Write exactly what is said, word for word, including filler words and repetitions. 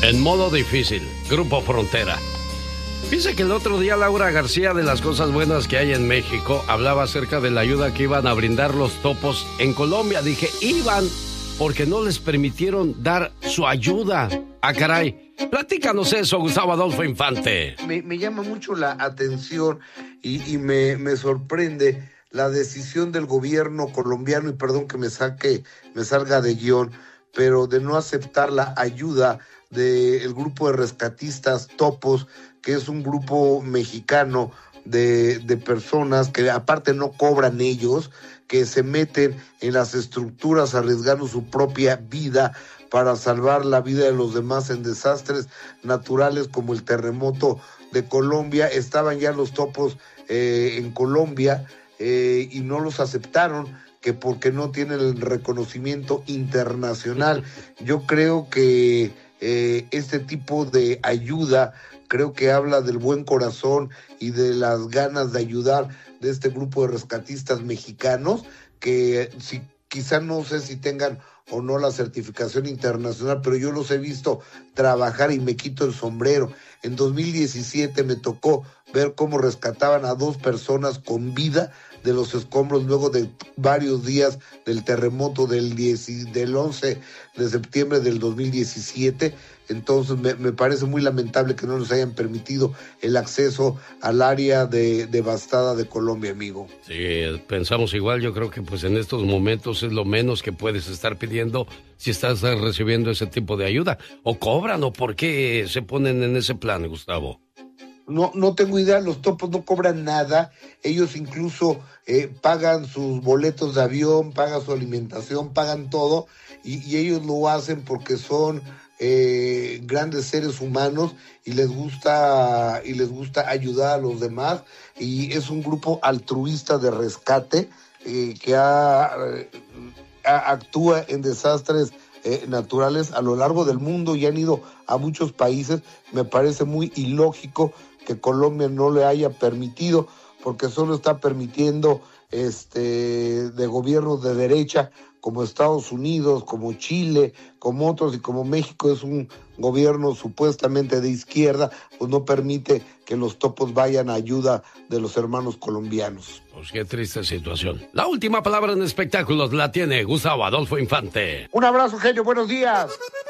En modo difícil, Grupo Frontera. Dice que el otro día Laura García, de las cosas buenas que hay en México, hablaba acerca de la ayuda que iban a brindar los topos en Colombia. Dije, iban porque no les permitieron dar su ayuda. Ah, caray. Platícanos eso, Gustavo Adolfo Infante. Me, me llama mucho la atención y, y me, me sorprende la decisión del gobierno colombiano, y perdón que me saque, me salga de guión, pero de no aceptar la ayuda del grupo de rescatistas Topos, que es un grupo mexicano de, de personas que aparte no cobran ellos, que se meten en las estructuras arriesgando su propia vida para salvar la vida de los demás en desastres naturales como el terremoto de Colombia. Estaban ya los Topos eh, en Colombia eh, y no los aceptaron, que porque no tienen el reconocimiento internacional. Yo creo que eh, este tipo de ayuda, creo que habla del buen corazón y de las ganas de ayudar de este grupo de rescatistas mexicanos, que si, quizá no sé si tengan o no la certificación internacional, pero yo los he visto trabajar y me quito el sombrero. En dos mil diecisiete me tocó ver cómo rescataban a dos personas con vida de los escombros luego de varios días del terremoto del, diez, del once de septiembre del dos mil diecisiete. Entonces me, me parece muy lamentable que no nos hayan permitido el acceso al área de, devastada de Colombia, amigo. Sí, pensamos igual. Yo creo que pues en estos momentos es lo menos que puedes estar pidiendo si estás recibiendo ese tipo de ayuda. ¿O cobran o por qué se ponen en ese plan, Gustavo? No, no tengo idea, los Topos no cobran nada, ellos incluso eh, pagan sus boletos de avión, pagan su alimentación, pagan todo, y, y ellos lo hacen porque son eh, grandes seres humanos y les gusta y les gusta ayudar a los demás, y es un grupo altruista de rescate eh, que ha, ha, actúa en desastres Eh, naturales a lo largo del mundo y han ido a muchos países. Me parece muy ilógico que Colombia no le haya permitido, porque solo está permitiendo este de gobiernos de derecha como Estados Unidos, como Chile, como otros, y como México es un gobierno supuestamente de izquierda, pues no permite que los Topos vayan a ayuda de los hermanos colombianos. Pues qué triste situación. La última palabra en espectáculos la tiene Gustavo Adolfo Infante. Un abrazo, genio, buenos días.